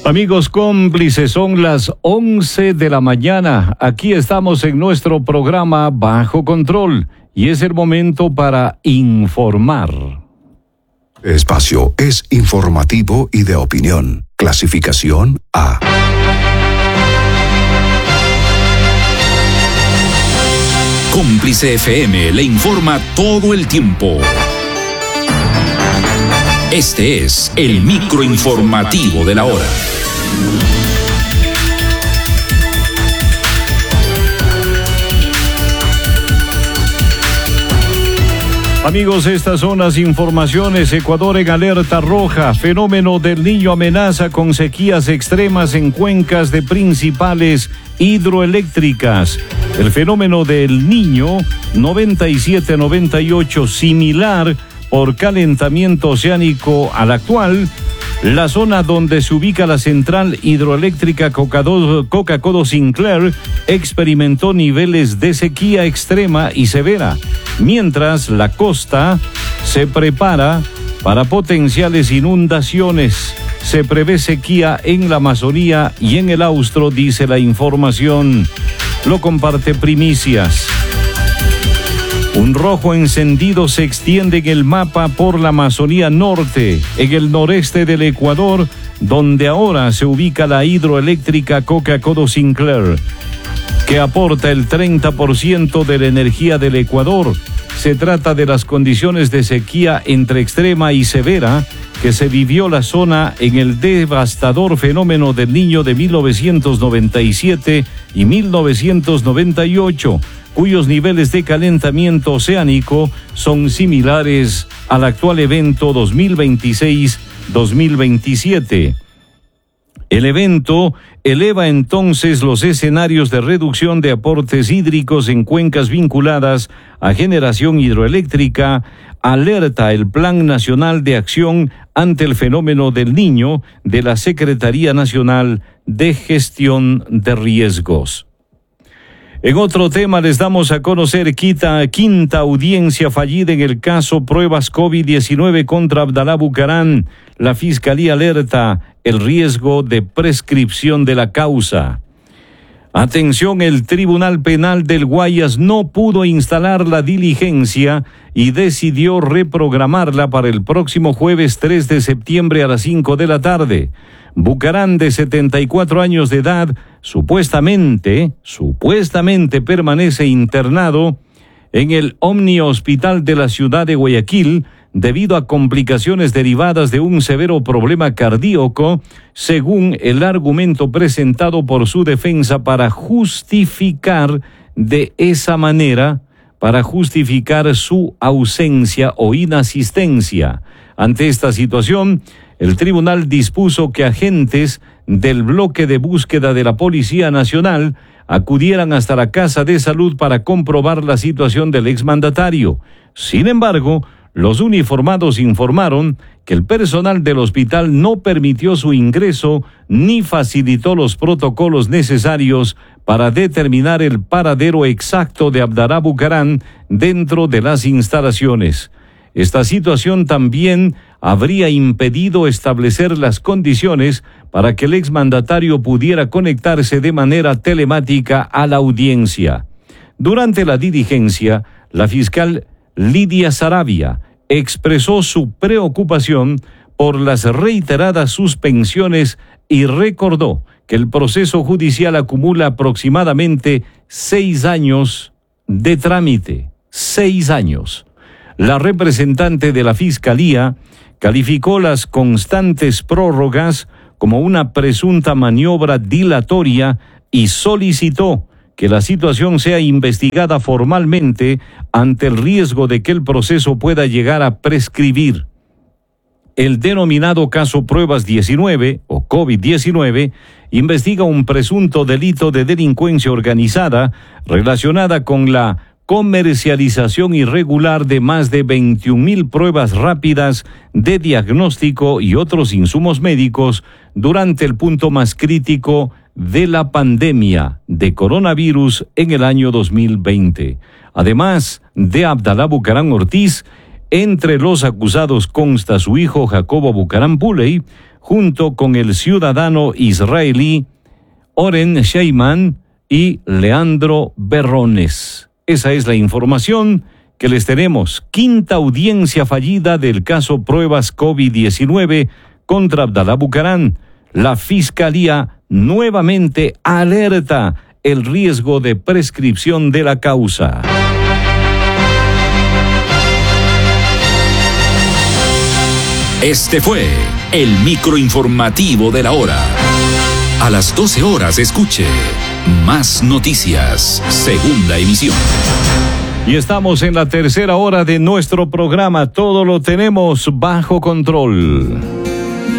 Amigos cómplices, son las 11 de la mañana. Aquí estamos en nuestro programa Bajo Control y es el momento para informar. Espacio es informativo y de opinión. Clasificación A. Cómplice FM le informa todo el tiempo. Este es el microinformativo de la hora. Amigos, estas son las informaciones. Ecuador en alerta roja. Fenómeno del Niño amenaza con sequías extremas en cuencas de principales hidroeléctricas. El fenómeno del Niño 97-98, similar por calentamiento oceánico al actual. La zona donde se ubica la central hidroeléctrica Coca-Codo Sinclair experimentó niveles de sequía extrema y severa, mientras la costa se prepara para potenciales inundaciones. Se prevé sequía en la Amazonía y en el Austro, dice la información. Lo comparte Primicias. Un rojo encendido se extiende en el mapa por la Amazonía Norte, en el noreste del Ecuador, donde ahora se ubica la hidroeléctrica Coca-Codo Sinclair, que aporta el 30% de la energía del Ecuador. Se trata de las condiciones de sequía entre extrema y severa que se vivió la zona en el devastador fenómeno del Niño de 1997 y 1998, cuyos niveles de calentamiento oceánico son similares al actual evento 2026-2027. El evento eleva entonces los escenarios de reducción de aportes hídricos en cuencas vinculadas a generación hidroeléctrica, alerta el Plan Nacional de Acción ante el Fenómeno del Niño de la Secretaría Nacional de Gestión de Riesgos. En otro tema les damos a conocer quinta audiencia fallida en el caso pruebas COVID-19 contra Abdalá Bucaram. La Fiscalía alerta el riesgo de prescripción de la causa. Atención, el Tribunal Penal del Guayas no pudo instalar la diligencia y decidió reprogramarla para el próximo jueves 3 de septiembre a las 5 de la tarde. Bucaram, de 74 años de edad, supuestamente permanece internado en el Omni Hospital de la ciudad de Guayaquil debido a complicaciones derivadas de un severo problema cardíaco, según el argumento presentado por su defensa para justificar su ausencia o inasistencia. Ante esta situación, el tribunal dispuso que agentes del bloque de búsqueda de la Policía Nacional acudieran hasta la Casa de Salud para comprobar la situación del exmandatario. Sin embargo, los uniformados informaron que el personal del hospital no permitió su ingreso ni facilitó los protocolos necesarios para determinar el paradero exacto de Abdalá Bucaram dentro de las instalaciones. Esta situación también habría impedido establecer las condiciones para que el exmandatario pudiera conectarse de manera telemática a la audiencia. Durante la diligencia, la fiscal Lidia Saravia expresó su preocupación por las reiteradas suspensiones y recordó que el proceso judicial acumula aproximadamente 6 años de trámite. 6 años. La representante de la Fiscalía calificó las constantes prórrogas como una presunta maniobra dilatoria y solicitó que la situación sea investigada formalmente ante el riesgo de que el proceso pueda llegar a prescribir. El denominado caso Pruebas 19 o COVID-19 investiga un presunto delito de delincuencia organizada relacionada con la comercialización irregular de más de 21,000 pruebas rápidas de diagnóstico y otros insumos médicos durante el punto más crítico de la pandemia de coronavirus en el año 2020. Además de Abdalá Bucaram Ortiz, entre los acusados consta su hijo Jacobo Bucaram Puley, junto con el ciudadano israelí Oren Sheyman y Leandro Berrones. Esa es la información que les tenemos. Quinta audiencia fallida del caso pruebas COVID-19 contra Abdalá Bucaram. La Fiscalía nuevamente alerta el riesgo de prescripción de la causa. Este fue el microinformativo de la hora. A las 12 horas escuche Más Noticias, segunda emisión. Y estamos en la tercera hora de nuestro programa. Todo lo tenemos bajo control.